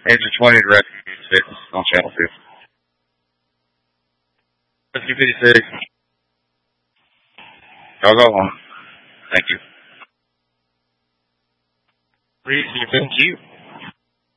Agent 20 to Rescue 6 on Channel 2. Rescue 56. Y'all go on. Thank you. Thank you.